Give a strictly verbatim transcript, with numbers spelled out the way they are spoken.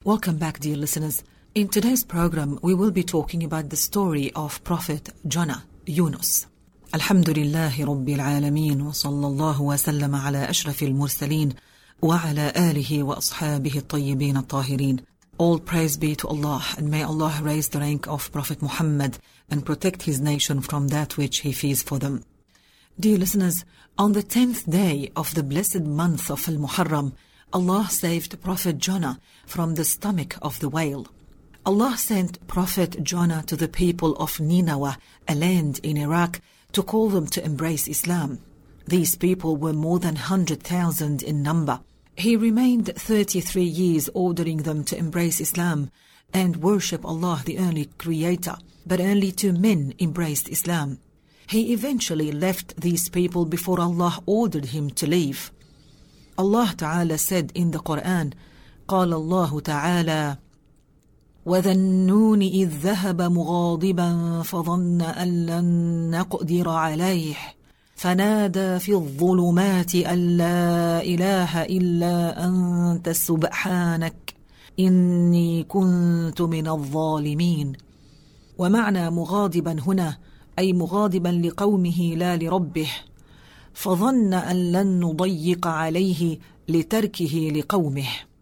Welcome back, dear listeners. In today's program, we will be talking about the story of Prophet Jonah, Yunus. Alhamdulillahi Rabbil Alameen wa sallallahu wa sallam ala ashrafil mursaleen wa ala alihi wa ashabihi at-tayyibin at-tahirin. All praise be to Allah, and may Allah raise the rank of Prophet Muhammad and protect his nation from that which he fears for them. Dear listeners, on the tenth day of the blessed month of Al-Muharram, Allah saved Prophet Jonah from the stomach of the whale. Allah sent Prophet Jonah to the people of Nineveh, a land in Iraq, to call them to embrace Islam. These people were more than one hundred thousand in number. He remained thirty-three years ordering them to embrace Islam and worship Allah, the only Creator, but only two men embraced Islam. He eventually left these people before Allah ordered him to leave. Allah Ta'ala said in the Quran, قال الله تعالى وَذَا النُّونِ إِذْ ذَهَبَ مُغَاضِبًا فَظَنَّ أَن لَّن نَّقْدِرَ عَلَيْهِ فَنَادَى فِي الظُّلُمَاتِ أَن لَّا إِلَٰهَ إِلَّا أَنتَ سُبْحَانَكَ إِنِّي كُنتُ مِنَ الظَّالِمِينَ. ومعنى مغاضبا هنا أي مغاضبا لقومه لا لربه، فظن أن لن نضيق عليه لتركه لقومه.